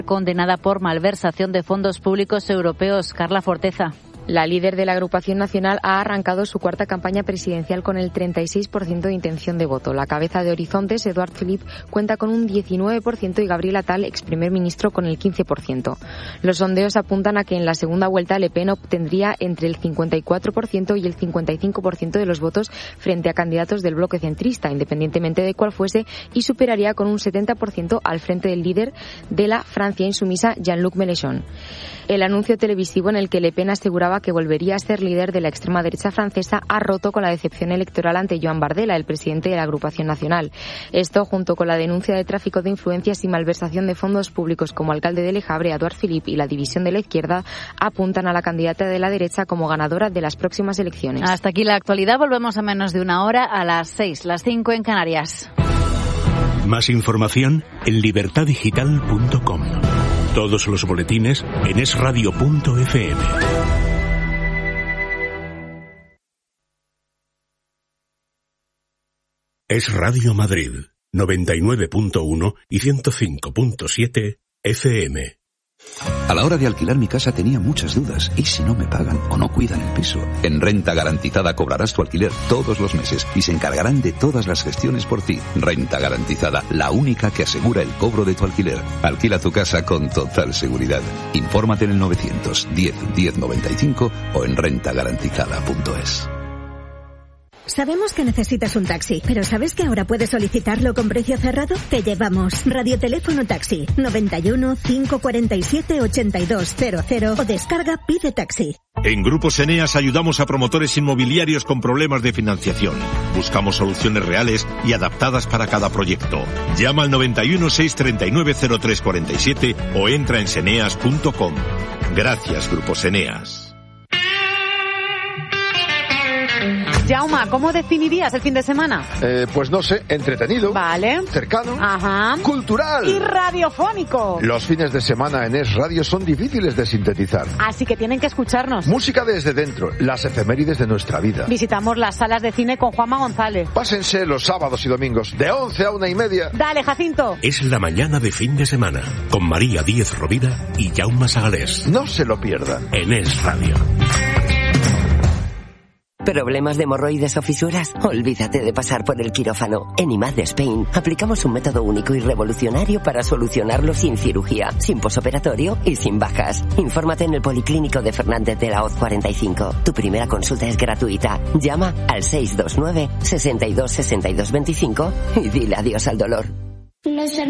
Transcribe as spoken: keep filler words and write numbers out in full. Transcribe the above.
condenada por malversación de fondos públicos europeos. Carla Forteza. La líder de la agrupación nacional ha arrancado su cuarta campaña presidencial con el treinta y seis por ciento de intención de voto. La cabeza de Horizontes, Eduard Philipp, cuenta con un diecinueve por ciento y Gabriel Attal, ex primer ministro, con el quince por ciento. Los sondeos apuntan a que en la segunda vuelta Le Pen obtendría entre el cincuenta y cuatro por ciento y el cincuenta y cinco por ciento de los votos frente a candidatos del bloque centrista, independientemente de cuál fuese, y superaría con un setenta por ciento al frente del líder de la Francia insumisa, Jean-Luc Mélenchon. El anuncio televisivo en el que Le Pen aseguraba que volvería a ser líder de la extrema derecha francesa ha roto con la decepción electoral ante Joan Bardella, el presidente de la agrupación nacional. Esto, junto con la denuncia de tráfico de influencias y malversación de fondos públicos como alcalde de Le Havre, Eduard Philipp, y la división de la izquierda, apuntan a la candidata de la derecha como ganadora de las próximas elecciones. Hasta aquí la actualidad. Volvemos a menos de una hora, a las seis, las cinco en Canarias. Más información en libertad digital punto com. Todos los boletines en es radio punto efe eme. Es Radio Madrid, noventa y nueve punto uno y ciento cinco punto siete efe eme. A la hora de alquilar mi casa tenía muchas dudas. ¿Y si no me pagan o no cuidan el piso? En Renta Garantizada cobrarás tu alquiler todos los meses y se encargarán de todas las gestiones por ti. Renta Garantizada, la única que asegura el cobro de tu alquiler. Alquila tu casa con total seguridad. Infórmate en el novecientos diez diez noventa y cinco o en renta garantizada punto es. Sabemos que necesitas un taxi, pero ¿sabes que ahora puedes solicitarlo con precio cerrado? Te llevamos. Radioteléfono Taxi, noventa y uno, cinco cuarenta y siete, ochenta y dos cero cero o descarga Pide Taxi. En Grupos Eneas ayudamos a promotores inmobiliarios con problemas de financiación. Buscamos soluciones reales y adaptadas para cada proyecto. Llama al noventa y uno, seiscientos treinta y nueve, cero tres cuarenta y siete o entra en seneas punto com. Gracias, Grupos Eneas. Jauma, ¿cómo definirías el fin de semana? Eh, pues no sé, entretenido. Vale. Cercano. Ajá. Cultural. Y radiofónico. Los fines de semana en Es Radio son difíciles de sintetizar. Así que tienen que escucharnos. Música desde dentro, las efemérides de nuestra vida. Visitamos las salas de cine con Juanma González. Pásense los sábados y domingos, de once a una y media. Dale, Jacinto. Es la mañana de fin de semana, con María Díez Rovira y Jaume Sagalés. No se lo pierdan. En Es Radio. ¿Problemas de hemorroides o fisuras? Olvídate de pasar por el quirófano. En I M A D Spain aplicamos un método único y revolucionario para solucionarlo sin cirugía, sin posoperatorio y sin bajas. Infórmate en el Policlínico de Fernández de la Hoz cuarenta y cinco. Tu primera consulta es gratuita. Llama al seis dos nueve, sesenta y dos, sesenta y dos veinticinco y dile adiós al dolor. Los